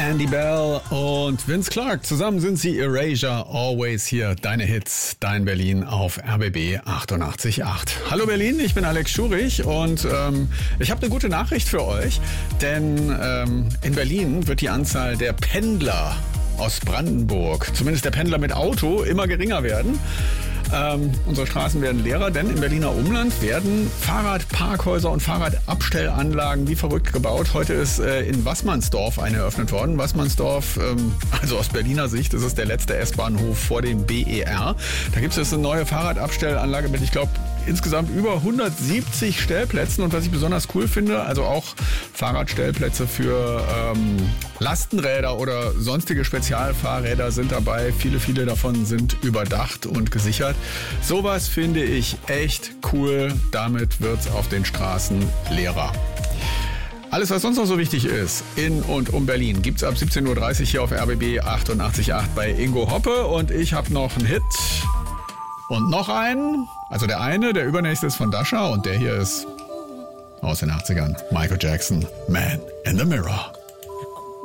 Andy Bell und Vince Clarke. Zusammen sind sie Erasure, Always hier. Deine Hits, dein Berlin auf RBB 88.8. Hallo Berlin, ich bin Alex Schurich und ich habe eine gute Nachricht für euch, denn in Berlin wird die Anzahl der Pendler aus Brandenburg, zumindest der Pendler mit Auto, immer geringer werden. Unsere Straßen werden leerer, denn im Berliner Umland werden Fahrradparkhäuser und Fahrradabstellanlagen wie verrückt gebaut. Heute ist in Waßmannsdorf eine eröffnet worden. Waßmannsdorf, also aus Berliner Sicht, ist es der letzte S-Bahnhof vor dem BER. Da gibt es jetzt eine neue Fahrradabstellanlage mit, ich glaube, insgesamt über 170 Stellplätzen. Und was ich besonders cool finde, also auch Fahrradstellplätze für Lastenräder oder sonstige Spezialfahrräder sind dabei. Viele davon sind überdacht und gesichert. Sowas finde ich echt cool. Damit wird's auf den Straßen leerer. Alles, was sonst noch so wichtig ist, in und um Berlin, gibt's ab 17.30 Uhr hier auf RBB 88.8 bei Ingo Hoppe. Und ich habe noch einen Hit und noch einen. Also der übernächste ist von Dasha und der hier ist aus den 80ern. Michael Jackson, Man in the Mirror.